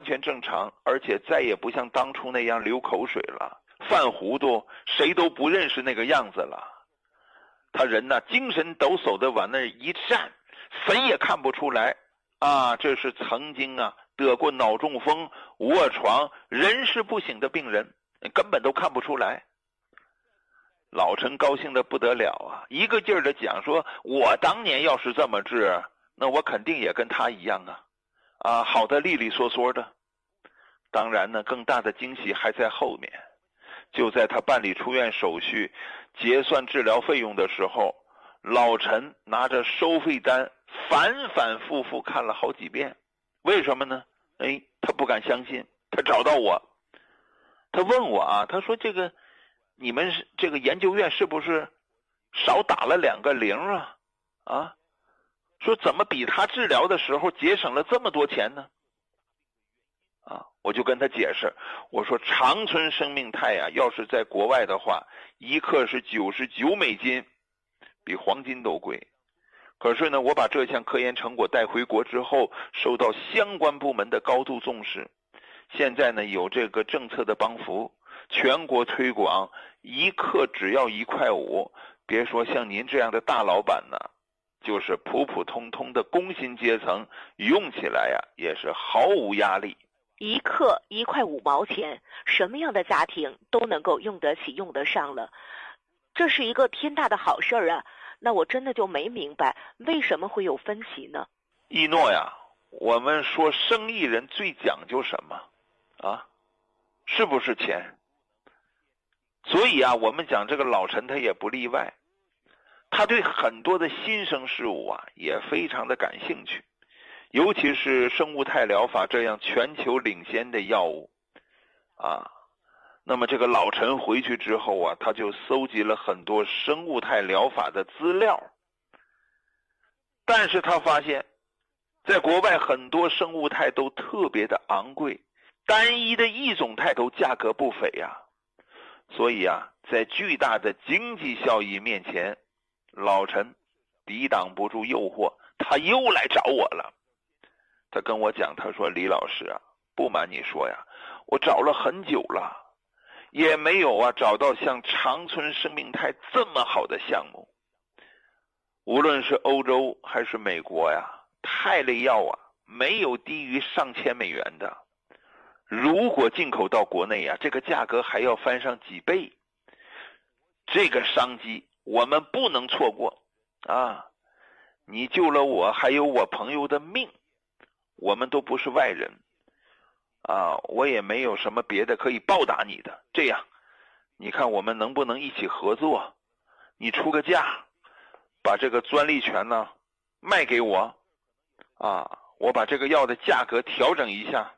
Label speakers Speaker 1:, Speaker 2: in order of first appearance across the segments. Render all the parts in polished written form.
Speaker 1: 全正常，而且再也不像当初那样流口水了，犯糊涂谁都不认识那个样子了。他人呢精神抖擞的往那一站，谁也看不出来啊，这是曾经啊得过脑中风、卧床、人事不省的病人，根本都看不出来。老陈高兴的不得了啊，一个劲儿的讲说，我当年要是这么治，那我肯定也跟他一样啊，好的利利索索的。当然呢，更大的惊喜还在后面。就在他办理出院手续、结算治疗费用的时候，老陈拿着收费单反反复复看了好几遍。为什么呢？他不敢相信。他找到我，他问我啊，他说这个你们这个研究院是不是少打了2个零啊？说怎么比他治疗的时候节省了这么多钱呢？我就跟他解释，我说长春生命肽啊，要是在国外的话，1克是99美金，比黄金都贵。可是呢，我把这项科研成果带回国之后，受到相关部门的高度重视。现在呢，有这个政策的帮扶，全国推广1克只要1块5。别说像您这样的大老板呢，就是普普通通的工薪阶层，用起来呀也是毫无压力。
Speaker 2: 1克1块5毛钱，什么样的家庭都能够用得起用得上了，这是一个天大的好事啊。那我真的就没明白为什么会有分歧呢？
Speaker 1: 一诺呀，我们说生意人最讲究什么啊？是不是钱？所以啊，我们讲这个老陈他也不例外，他对很多的新生事物啊也非常的感兴趣，尤其是生物肽疗法这样全球领先的药物啊。那么这个老陈回去之后啊，他就搜集了很多生物肽疗法的资料，但是他发现在国外很多生物肽都特别的昂贵，单一的异种肽都价格不菲啊。所以啊，在巨大的经济效益面前，老陈抵挡不住诱惑，他又来找我了。他跟我讲，他说李老师啊，不瞒你说呀，我找了很久了，也没有啊找到像长春生命肽这么好的项目。无论是欧洲还是美国呀，肽类药啊没有低于上千美元的，如果进口到国内啊，这个价格还要翻上几倍。这个商机我们不能错过啊！你救了我，还有我朋友的命，我们都不是外人啊，我也没有什么别的可以报答你的。这样，你看我们能不能一起合作？你出个价，把这个专利权呢卖给我啊，我把这个药的价格调整一下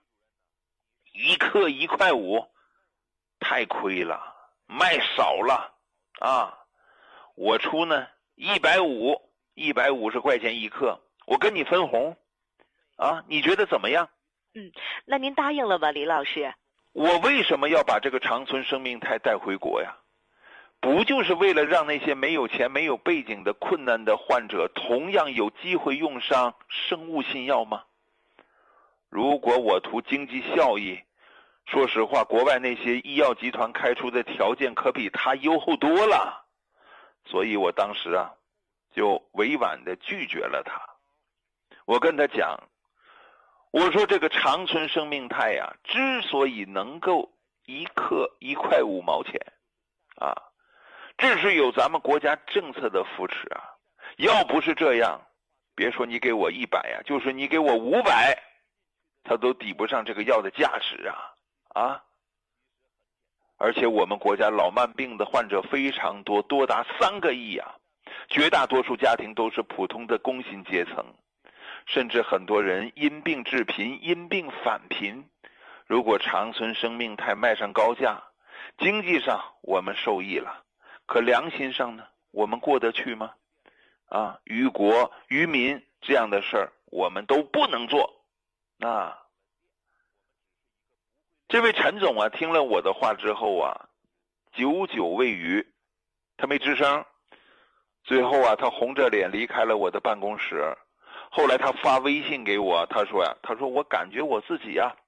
Speaker 1: ，1克1块5，太亏了，卖少了啊！我出呢150块钱1克，我跟你分红啊，你觉得怎么样？
Speaker 2: 那您答应了吧，李老师？
Speaker 1: 我为什么要把这个长春生命肽带回国呀？不就是为了让那些没有钱没有背景的困难的患者同样有机会用上生物新药吗？如果我图经济效益，说实话，国外那些医药集团开出的条件可比他优厚多了，所以我当时啊就委婉的拒绝了他。我跟他讲，我说这个长春生命肽呀，之所以能够1克1块5毛钱啊，这是有咱们国家政策的扶持啊，要不是这样，别说你给我100呀，就是你给我500，它都抵不上这个药的价值啊！而且我们国家老慢病的患者非常多，多达3个亿啊，绝大多数家庭都是普通的工薪阶层，甚至很多人因病致贫，因病返贫。如果长春生命肽卖上高价，经济上我们受益了，可良心上呢，我们过得去吗？于国于民这样的事儿我们都不能做。这位陈总啊，听了我的话之后啊，久久未语，他没吱声。最后啊，他红着脸离开了我的办公室。后来他发微信给我，他说我感觉我自己啊